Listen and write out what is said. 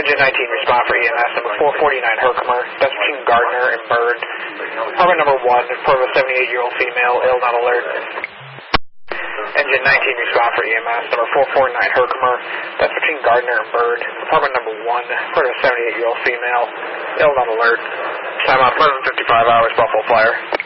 Engine 19, respond for EMS number 449 Herkimer. That's between Gardner and Bird. Apartment number 1, report of a 78-year-old female, ill, not alert. Engine 19, respond for EMS number 449 Herkimer. That's between Gardner and Bird. Apartment number 1, report of a 78-year-old female, ill, not alert. Time out, 11:55 hours, Buffalo Flyer.